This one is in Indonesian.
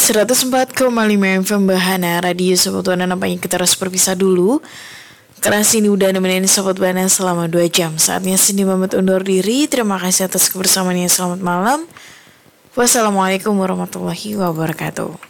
104,5 FM Bahana Radio Sobat Wana. Nampaknya kita harus berpisah dulu karena Cindy udah nemenin Sobat Bahana selama 2 jam. Saatnya Cindy pamit undur diri. Terima kasih atas kebersamaannya. Selamat malam. Wassalamualaikum warahmatullahi wabarakatuh.